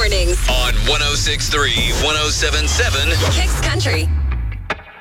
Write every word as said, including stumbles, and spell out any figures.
mornings on one oh six point three, one oh seven point seven Kicks Country.